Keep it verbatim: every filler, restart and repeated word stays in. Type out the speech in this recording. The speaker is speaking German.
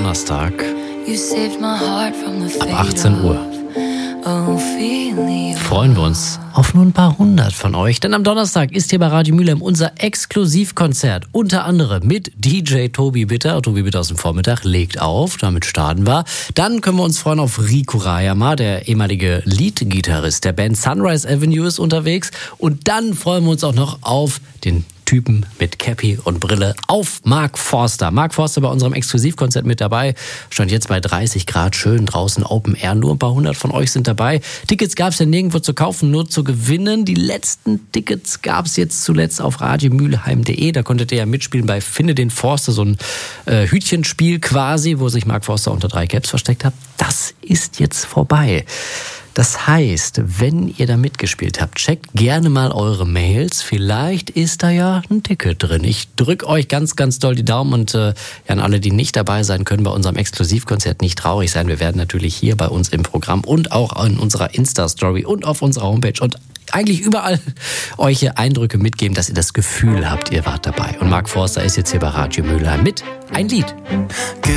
Donnerstag ab achtzehn Uhr freuen wir uns auf nur ein paar hundert von euch, denn am Donnerstag ist hier bei Radio Mülheim unser Exklusivkonzert, unter anderem mit D J Tobi Bitter. Tobi Bitter aus dem Vormittag legt auf, damit starten wir. Dann können wir uns freuen auf Riku Rayama, der ehemalige Lead-Gitarrist der Band Sunrise Avenue ist unterwegs, und dann freuen wir uns auch noch auf den Typen mit Cappy und Brille, auf Mark Forster. Mark Forster bei unserem Exklusivkonzert mit dabei. Stand jetzt bei dreißig Grad, schön draußen, Open Air. Nur ein paar hundert von euch sind dabei. Tickets gab es ja nirgendwo zu kaufen, nur zu gewinnen. Die letzten Tickets gab es jetzt zuletzt auf radiomülheim punkt de. Da konntet ihr ja mitspielen bei Finde den Forster, so ein äh, Hütchenspiel quasi, wo sich Mark Forster unter drei Caps versteckt hat. Das ist jetzt vorbei. Das heißt, wenn ihr da mitgespielt habt, checkt gerne mal eure Mails. Vielleicht ist da ja ein Ticket drin. Ich drücke euch ganz, ganz doll die Daumen, und äh, ja, an alle, die nicht dabei sein können bei unserem Exklusivkonzert, nicht traurig sein. Wir werden natürlich hier bei uns im Programm und auch in unserer Insta-Story und auf unserer Homepage und eigentlich überall euch hier Eindrücke mitgeben, dass ihr das Gefühl habt, ihr wart dabei. Und Mark Forster ist jetzt hier bei Radio Mülheim mit ein Lied.